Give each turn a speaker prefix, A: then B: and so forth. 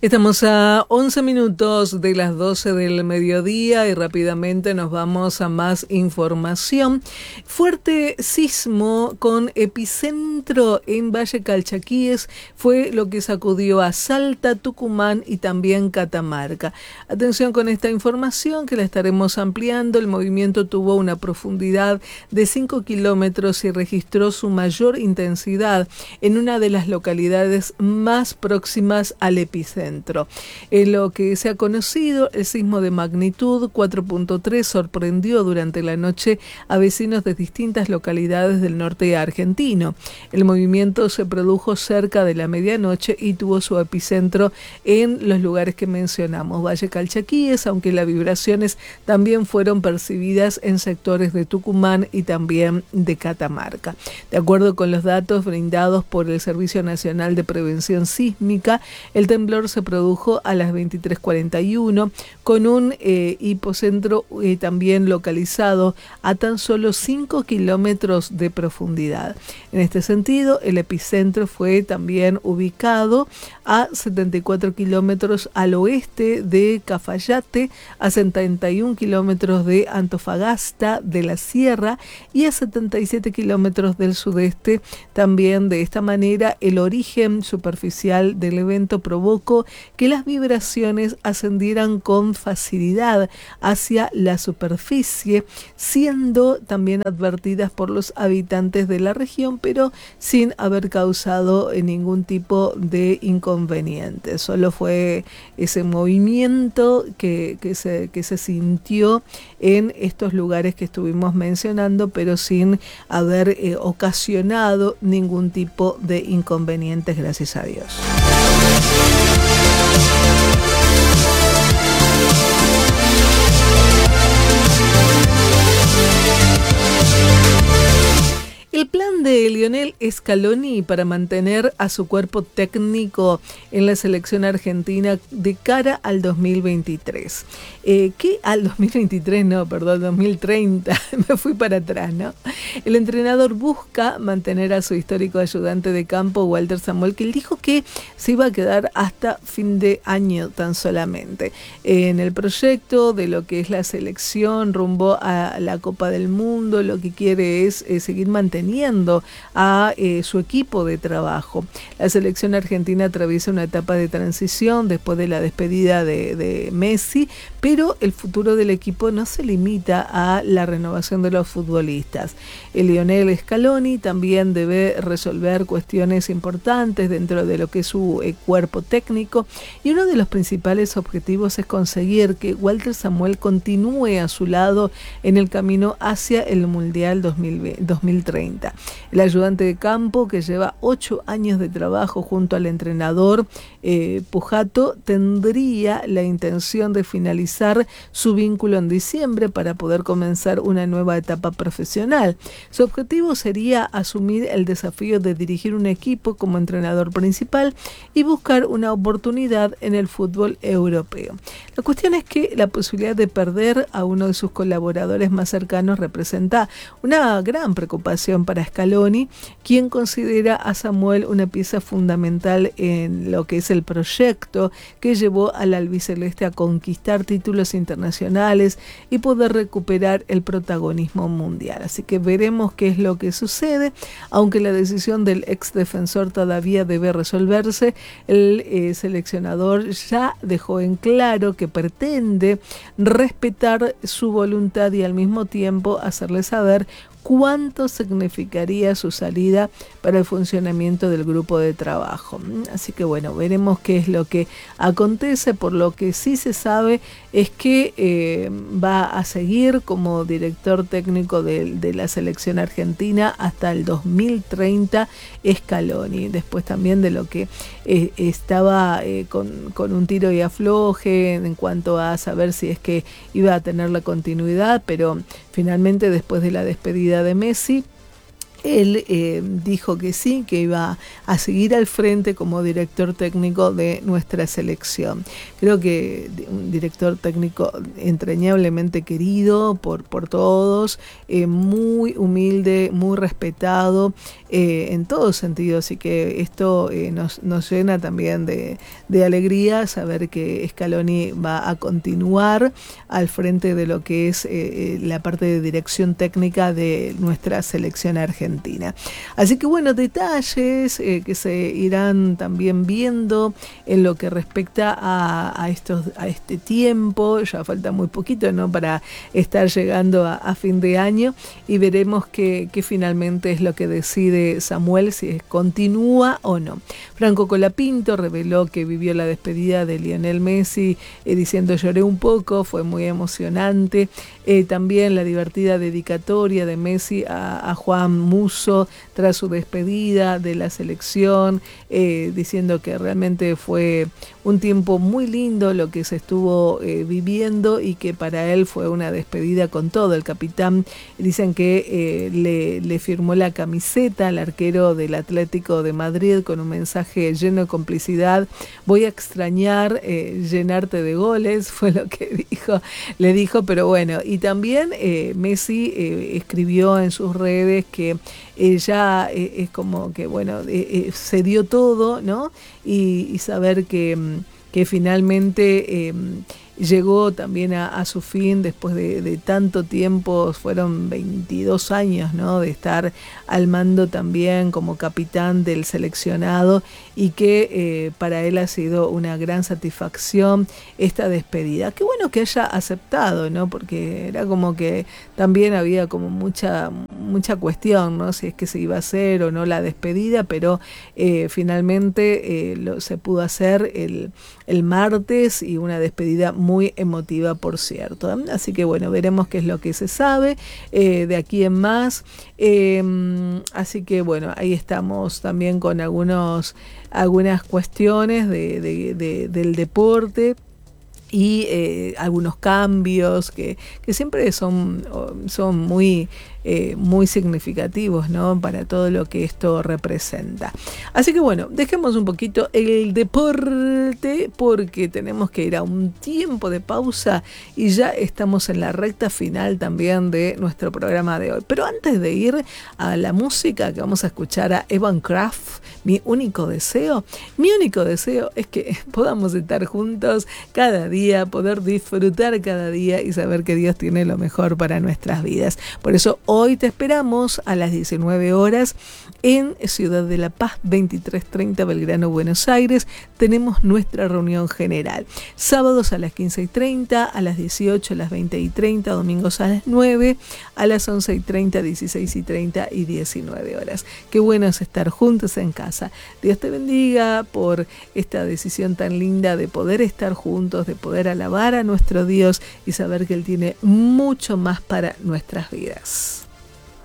A: Estamos a 11 minutos de las 12 del mediodía y rápidamente nos vamos a más información. Fuerte sismo con epicentro en Valle Calchaquíes fue lo que sacudió a Salta, Tucumán y también Catamarca. Atención con esta información que la estaremos ampliando. El movimiento tuvo una profundidad de 5 kilómetros y registró su mayor intensidad en una de las localidades más próximas al epicentro. En lo que se ha conocido, el sismo de magnitud 4.3 sorprendió durante la noche a vecinos de distintas localidades del norte argentino. El movimiento se produjo cerca de la medianoche y tuvo su epicentro en los lugares que mencionamos, Valle Calchaquíes, aunque las vibraciones también fueron percibidas en sectores de Tucumán y también de Catamarca. De acuerdo con los datos brindados por el Servicio Nacional de Prevención Sísmica, el temblor se produjo a las 23:41 con un hipocentro también localizado a tan solo 5 kilómetros de profundidad. En este sentido, el epicentro fue también ubicado a 74 kilómetros al oeste de Cafayate, a 71 kilómetros de Antofagasta de la Sierra y a 77 kilómetros del sudeste. También de esta manera, el origen superficial del evento provocó que las vibraciones ascendieran con facilidad hacia la superficie, siendo también advertidas por los habitantes de la región, pero sin haber causado ningún tipo de inconveniente. Solo fue ese movimiento que se sintió en estos lugares que estuvimos mencionando, pero sin haber ocasionado ningún tipo de inconvenientes, gracias a Dios. El plan de Lionel Scaloni para mantener a su cuerpo técnico en la selección argentina de cara al 2023. ¿Qué? Al 2023, no, perdón, 2030. Me fui para atrás, ¿no? El entrenador busca mantener a su histórico ayudante de campo, Walter Samuel, que él dijo que se iba a quedar hasta fin de año tan solamente. En el proyecto de lo que es la selección rumbo a la Copa del Mundo, lo que quiere es seguir manteniendo a su equipo de trabajo. La selección argentina atraviesa una etapa de transición después de la despedida de Messi, pero el futuro del equipo no se limita a la renovación de los futbolistas. El Lionel Scaloni también debe resolver cuestiones importantes dentro de lo que es su cuerpo técnico, y uno de los principales objetivos es conseguir que Walter Samuel continúe a su lado en el camino hacia el Mundial 2030. El ayudante de campo, que lleva 8 años de trabajo junto al entrenador Pujato, tendría la intención de finalizar su vínculo en diciembre para poder comenzar una nueva etapa profesional. Su objetivo sería asumir el desafío de dirigir un equipo como entrenador principal y buscar una oportunidad en el fútbol europeo. La cuestión es que la posibilidad de perder a uno de sus colaboradores más cercanos representa una gran preocupación para Scaloni, quien considera a Samuel una pieza fundamental en lo que es el proyecto que llevó al albiceleste a conquistar títulos internacionales y poder recuperar el protagonismo mundial. Así que veremos qué es lo que sucede. Aunque la decisión del ex defensor todavía debe resolverse, el seleccionador ya dejó en claro que pretende respetar su voluntad y al mismo tiempo hacerle saber cuánto significaría su salida para el funcionamiento del grupo de trabajo. Así que bueno, veremos qué es lo que acontece. Por lo que sí se sabe es que va a seguir como director técnico de la selección argentina hasta el 2030 Scaloni. Después también de lo que estaba con un tiro y afloje en cuanto a saber si es que iba a tener la continuidad, pero finalmente después de la despedida de Messi, él dijo que sí, que iba a seguir al frente como director técnico de nuestra selección. Creo que un director técnico entrañablemente querido por todos, muy humilde, muy respetado en todo sentido, así que esto nos llena también de alegría saber que Scaloni va a continuar al frente de lo que es la parte de dirección técnica de nuestra selección argentina. Así que bueno, detalles que se irán también viendo en lo que respecta a este tiempo. Ya falta muy poquito, ¿no?, para estar llegando a fin de año, y veremos qué finalmente es lo que decide Samuel, si continúa o no. Franco Colapinto reveló que vivió la despedida de Lionel Messi diciendo: lloré un poco, fue muy emocionante. También la divertida dedicatoria de Messi a Juan Musso tras su despedida de la selección, diciendo que realmente fue un tiempo muy lindo lo que se estuvo viviendo, y que para él fue una despedida con todo. El capitán, dicen que le firmó la camiseta al arquero del Atlético de Madrid con un mensaje lleno de complicidad: voy a extrañar llenarte de goles, fue lo que le dijo. Pero bueno, y también Messi escribió en sus redes que ya es como que bueno, se dio todo, ¿no? Y saber que finalmente llegó también a su fin después de tanto tiempo. Fueron 22 años, ¿no?, de estar al mando también como capitán del seleccionado, y que para él ha sido una gran satisfacción esta despedida. Qué bueno que haya aceptado, ¿no?, porque era como que también había como mucha cuestión, ¿no?, si es que se iba a hacer o no la despedida, pero finalmente se pudo hacer el martes, y una despedida muy emotiva, por cierto. Así que bueno, veremos qué es lo que se sabe de aquí en más. Así que bueno, ahí estamos también con algunas cuestiones del deporte, y algunos cambios que siempre son muy significativos, ¿no?, para todo lo que esto representa. Así que bueno, dejemos un poquito el deporte, porque tenemos que ir a un tiempo de pausa, y ya estamos en la recta final también de nuestro programa de hoy. Pero antes de ir a la música, que vamos a escuchar a Evan Kraft, mi único deseo es que podamos estar juntos cada día, poder disfrutar cada día y saber que Dios tiene lo mejor para nuestras vidas. Por eso hoy te esperamos a las 19 horas en Ciudad de la Paz, 2330 Belgrano, Buenos Aires. Tenemos nuestra reunión general. Sábados a las 15:30, a las 18, a las 20:30, domingos a las 9, a las 11:30, 16:30 y 19 horas. Qué bueno es estar juntos en casa. Dios te bendiga por esta decisión tan linda de poder estar juntos, de poder alabar a nuestro Dios y saber que Él tiene mucho más para nuestras vidas.